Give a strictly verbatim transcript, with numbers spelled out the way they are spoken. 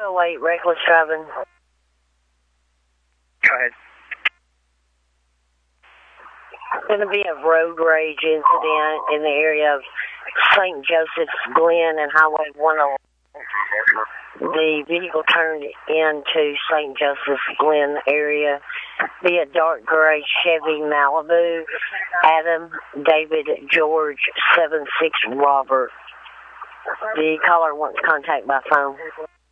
oh eight, reckless driving. Go ahead. Going to be a road rage incident in the area of Saint Joseph's Glen and Highway one oh one. The vehicle turned into Saint Joseph's Glen area. Be a dark gray Chevy Malibu. Adam David George seven six Robert. The caller wants contact by phone.